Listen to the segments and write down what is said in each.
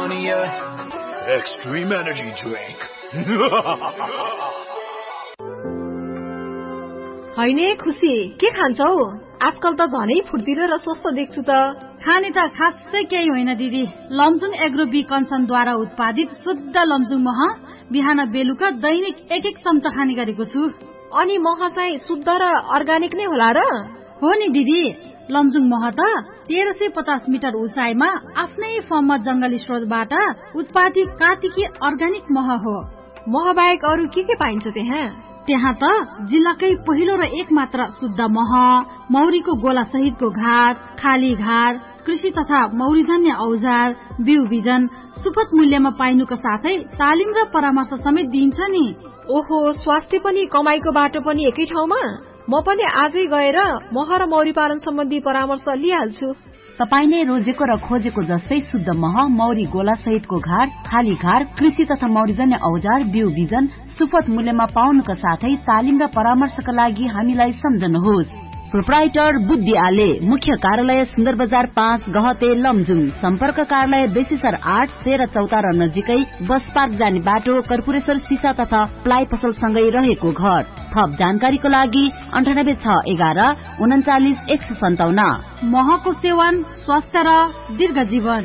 Estonia Extreme Energy Drink. हैने खुसी के खान्छौ? आजकल त झनै फुर्तिलो र स्वस्थ देख्छु त। खाने त खासै केही होइन दिदी। लमजुङ एग्रो बी कन्सनद्वारा उत्पादित शुद्ध लमजुङ मह बिहान बेलुका दैनिक 1-1 चम्चा खाने गरेको छु। अनि मह चाहिँ शुद्ध र अर्गानिक नै होला र? हो नि दिदी, लमजुङ मह त 1350 मिटर उचाइमा आफ्नै फर्ममा जंगली स्रोतबाट उत्पादित कार्तिकी अर्गानिक मह हो। मह बाहेक अरू के पाइन्छ त्यहाँ? त्यहाँ त जिल्लाकै पहिलो र एकमात्र शुद्ध मह, मौरीको गोला सहितको घार, खाली घार, कृषि तथा मौरीजन्य औजार, बिउ बिजन सुपथ मूल्यमा पाइनुको साथै तालिम र परामर्श समेत दिन्छ नि। ओहो, स्वास्थ्य पनि कमाईको बाटो पनि एकै ठाउँमा? म पनि आजै गएर मह र मौरी पालन सम्बन्धी परामर्श लिइहाल्छु। तपाईले रोजेको र खोजेको जस्तै शुद्ध मह, मौरी गोला सहितको घार, खाली घार, कृषि तथा मौरीजन्य औजार, बिउ बिजन सुपथ मूल्यमा पाउनुका साथै तालिम र परामर्शका लागि हामीलाई सम्झनुहोस्। प्रोप्राइटर बुद्धि आले, मुख्य कार्यालय सुन्दर बजार 5 गहते लमजुङ, सम्पर्क कार्यालय बेसीसर 8 13 चौतारा नजिकै बस पार्क जाने बाटो, कर्पूरेश्वर सिसा तथा प्लाइ पसल सँगै रहेको घर। थप जानकारीको लागि 9861 39 157। महको सेवन स्वास्थ्य र दीर्घ जीवन।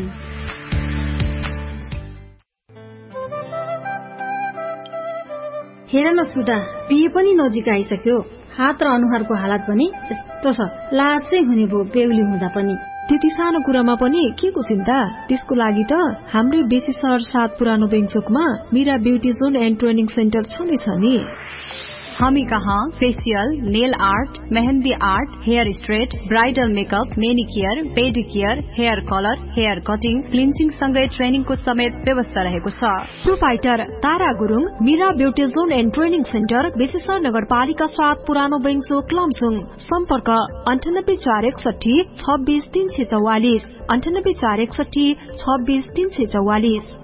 हेर न सुधा, बिहे पनि नजिक आइसक्यो। हात र अनुहारको हालत पनि यस्तो छ, लाजै हुने भो बेहुली हुँदा पनि। त्यति सानो कुरामा पनि के को चिन्ता? त्यसको लागि त हाम्रै बेसी सहर 7 पुरानो बेङचोकमा Meera beauty John and training centre छँदैछ नि। हामी कहाँ facial, nail art, mehndi art, hair straight, bridal makeup, मेनिकियर, पेडिकियर, hair colour, hair cutting, cleansing सँगै ट्रेनिङको समेत व्यवस्था रहेको छ। Proprietor Tara Gurung, Meera beauty John and training centre, बेसीसर नगरपालिका 7 पुरानो बेङचोक लमजुङ। सम्पर्क 9841 26 344, 9841 26 344।